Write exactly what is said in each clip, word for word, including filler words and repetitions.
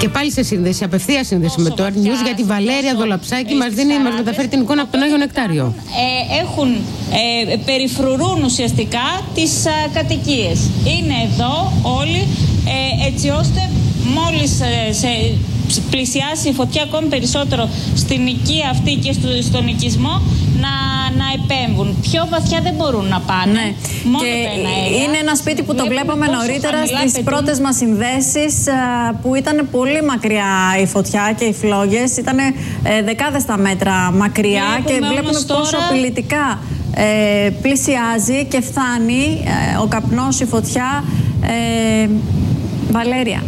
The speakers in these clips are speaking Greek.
Και πάλι σε σύνδεση, απευθεία σύνδεση με το Earth News, γιατί η Βαλέρια Δολαψάκη μας, δίνει, μας μεταφέρει την εικόνα από τον Άγιο Νεκτάριο. Ε, έχουν, ε, περιφρουρούν ουσιαστικά τις α, κατοικίες. Είναι εδώ όλοι, ε, έτσι ώστε μόλις ε, σε, πλησιάσει η φωτιά ακόμη περισσότερο στην οικία αυτή και στο, στον οικισμό, να, να επέμβουν. Πιο βαθιά δεν μπορούν να πάνε. Ναι. Μόνο και είναι ένα σπίτι που το βλέπαμε νωρίτερα στις πετούν. πρώτες μας συνδέσεις, που ήταν πολύ μακριά η φωτιά και οι φλόγες. Ήταν ε, δεκάδες τα μέτρα μακριά. Βλέπουμε και βλέπουμε πόσο τώρα... απειλητικά ε, πλησιάζει και φτάνει ε, ο καπνός, η φωτιά. Ε, Βαλέρια.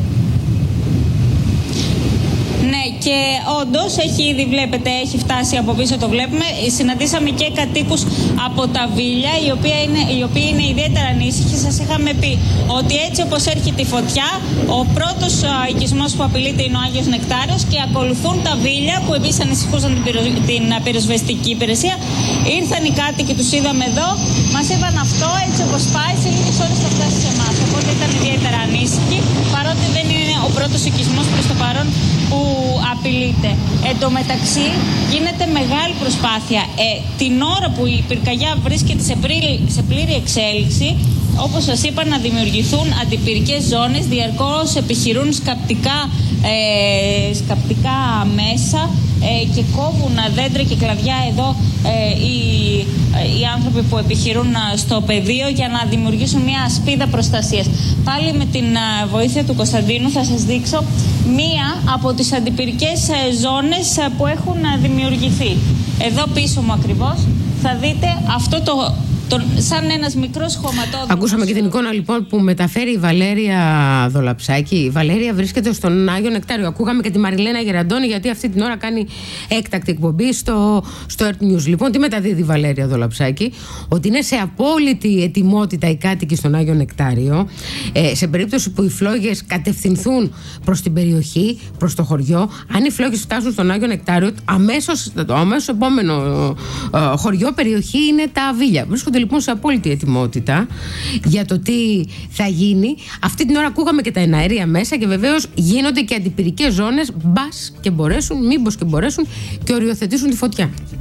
Ναι, και όντως έχει ήδη, βλέπετε, έχει φτάσει από πίσω, το βλέπουμε. Συναντήσαμε και κατοίκους από τα Βίλια, οι οποίοι είναι, οι οποίοι είναι ιδιαίτερα ανήσυχοι. Σας είχαμε πει ότι έτσι όπως έρχεται η φωτιά, ο πρώτος οικισμός που απειλείται είναι ο Άγιος Νεκτάριος και ακολουθούν τα Βίλια, που επίσης ανησυχούσαν την, πυρο, την πυροσβεστική υπηρεσία. Ήρθαν οι κάτοικοι, τους είδαμε εδώ, μας είπαν αυτό, έτσι όπως πάει, σε λίγες ώρες θα φτάσει σε εμάς. Οπότε ήταν ιδιαίτερα ανήσυχοι, παρότι δεν είναι ο πρώτος οικισμός προς το παρόν που απειλείται. Εν τω μεταξύ γίνεται μεγάλη προσπάθεια. Ε, την ώρα που η πυρκαγιά βρίσκεται σε, πλήρη, σε πλήρη εξέλιξη, όπως σας είπα, να δημιουργηθούν αντιπυρικές ζώνες, διαρκώς επιχειρούν σκαπτικά, ε, σκαπτικά μέσα ε, και κόβουν δέντρα και κλαδιά εδώ ε, οι, οι άνθρωποι που επιχειρούν στο πεδίο, για να δημιουργήσουν μια ασπίδα προστασίας. Πάλι με την βοήθεια του Κωνσταντίνου θα σας δείξω μία από τις αντιπυρικές ζώνες που έχουν δημιουργηθεί. Εδώ πίσω μου ακριβώς θα δείτε αυτό το... Τον, σαν ένας μικρός χωματόδρομος. Ακούσαμε και την εικόνα λοιπόν που μεταφέρει η Βαλέρια Δολαψάκη. Η Βαλέρια βρίσκεται στον Άγιο Νεκτάριο. Ακούγαμε και τη Μαριλένα Γεραντώνη, γιατί αυτή την ώρα κάνει έκτακτη εκπομπή στο, στο Earth News. Λοιπόν, τι μεταδίδει η Βαλέρια Δολαψάκη? Ότι είναι σε απόλυτη ετοιμότητα οι κάτοικοι στον Άγιο Νεκτάριο, ε, σε περίπτωση που οι φλόγες κατευθυνθούν προς την περιοχή, προς το χωριό. Αν οι φλόγες φτάσουν στον Άγιο Νεκτάριο, αμέσως το αμέσως επόμενο ε, χωριό, περιοχή είναι τα Βίλια. Λοιπόν σε απόλυτη ετοιμότητα για το τι θα γίνει. Αυτή την ώρα ακούγαμε και τα εναέρια μέσα, και βεβαίως γίνονται και αντιπυρικές ζώνες, μπας και μπορέσουν, μήπως και μπορέσουν και οριοθετήσουν τη φωτιά.